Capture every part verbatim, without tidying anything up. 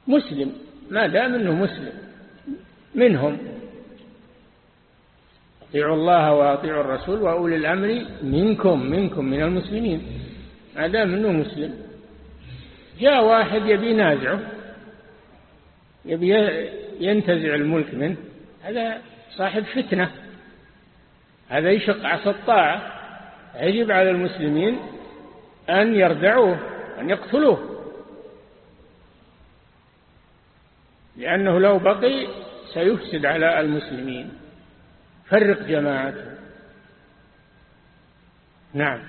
مسلم، ما دام أنه مسلم منهم. اطيعوا الله وأطيعوا الرسول وأولي الأمر منكم منكم من المسلمين، ما دام أنه مسلم. جاء واحد يبي ينازعه، يبي ينتزع الملك منه، هذا صاحب فتنة، هذا يشق عصا الطاعة. يجب على المسلمين أن يردعوه، أن يقتلوه، لأنه لو بقي سيفسد على المسلمين، فرق جماعته. نعم.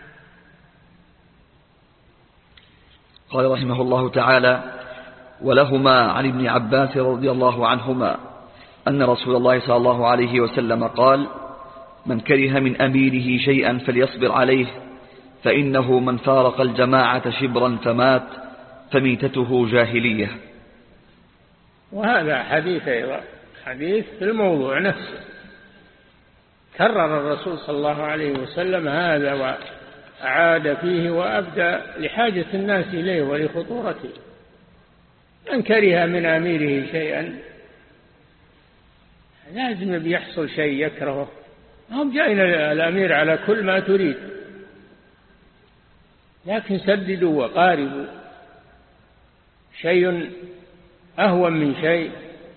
قال رحمه الله تعالى: ولهما عن ابن عباس رضي الله عنهما أن رسول الله صلى الله عليه وسلم قال: من كره من أميره شيئا فليصبر عليه، فإنه من فارق الجماعة شبرا فمات فميتته جاهلية. وهذا حديث أيضا، حديث في الموضوع نفسه، كرر الرسول صلى الله عليه وسلم هذا وأعاد فيه وأبدى لحاجة الناس إليه ولخطورته. من كره من أميره شيئا، لازم بيحصل شيء يكرهه، هم جاءنا الأمير على كل ما تريد، لكن سددوا وقاربوا، شيء أهون من شيء.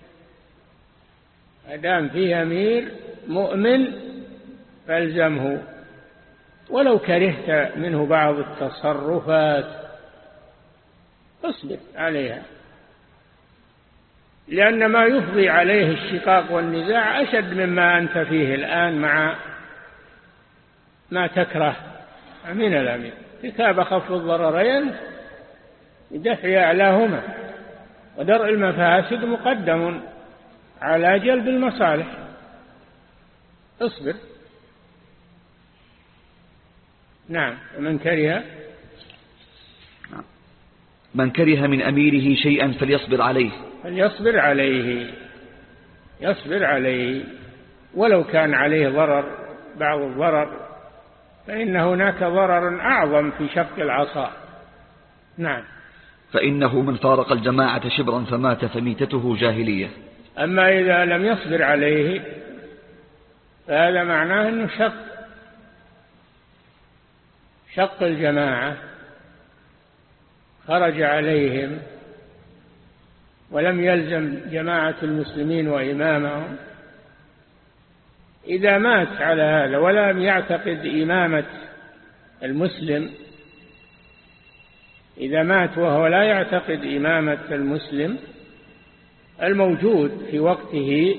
ما دام فيه أمير مؤمن فالزمه، ولو كرهت منه بعض التصرفات اصبر عليها، لأن ما يفضي عليه الشقاق والنزاع أشد مما أنت فيه الآن مع ما تكره من الأمير. كتاب خفض الضررين بدفع أعلاهما، ودرء المفاسد مقدم على جلب المصالح. اصبر. نعم. ومن كره من كره من أميره شيئا فليصبر عليه فليصبر عليه يصبر عليه ولو كان عليه ضرر، بعض الضرر، فإن هناك ضرر أعظم في شق العصا. نعم. فإنه من فارق الجماعة شبرا فمات فميتته جاهلية. أما إذا لم يصبر عليه فهذا معناه أنه شق شق الجماعة، خرج عليهم ولم يلزم جماعة المسلمين وإمامهم. إذا مات على هذا ولم يعتقد إمامة المسلم، إذا مات وهو لا يعتقد إمامة المسلم الموجود في وقته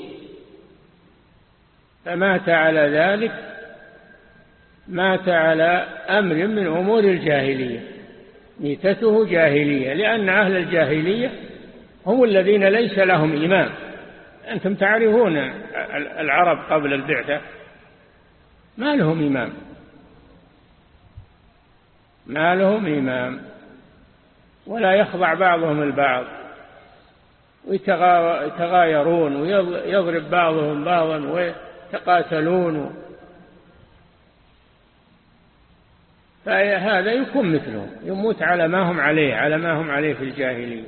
فمات على ذلك، مات على أمر من أمور الجاهلية، ميتته جاهلية، لأن أهل الجاهلية هم الذين ليس لهم إمام. أنتم تعرفون العرب قبل البعثة ما لهم إمام، ما لهم إمام، ولا يخضع بعضهم البعض، ويتغايرون ويضرب بعضهم بعضا ويتقاتلون، فهذا يكون مثلهم، يموت على ما هم عليه على ما هم عليه في الجاهلية.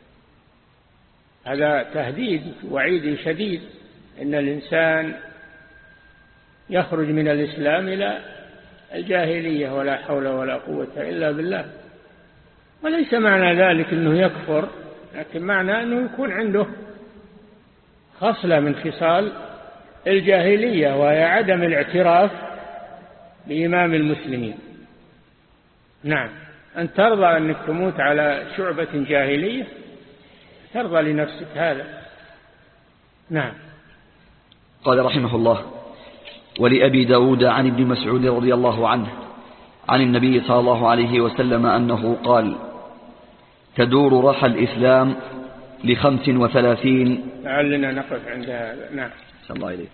هذا تهديد وعيد شديد، إن الإنسان يخرج من الإسلام إلى الجاهلية ولا حول ولا قوة إلا بالله. وليس معنى ذلك أنه يكفر، لكن معنى أنه يكون عنده خصلة من خصال الجاهلية، وهي عدم الاعتراف بإمام المسلمين. نعم. أن ترضى أنك تموت على شعبة جاهلية، ترضى لنفسك هذا. نعم. قال رحمه الله: ولأبي داود عن ابن مسعود رضي الله عنه عن النبي صلى الله عليه وسلم أنه قال: تدور رحى الإسلام لخمس وثلاثين. لعلنا نقف عند هذا. نعم. صلى الله عليه.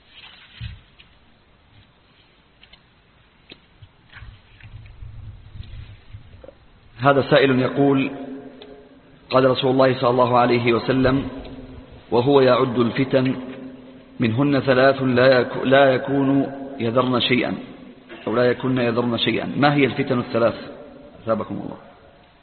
هذا سائل يقول: قال رسول الله صلى الله عليه وسلم وهو يعد الفتن منهن ثلاث لا يكون يذرن شيئا أو لا يكون يذرن شيئا، ما هي الفتن الثلاث؟ أثابكم الله.